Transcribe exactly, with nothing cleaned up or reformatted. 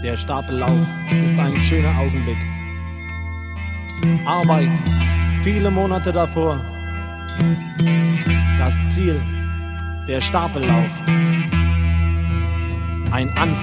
Der Stapellauf ist ein schöner Augenblick. Arbeit, viele Monate davor. Das Ziel, der Stapellauf. Ein Anfang.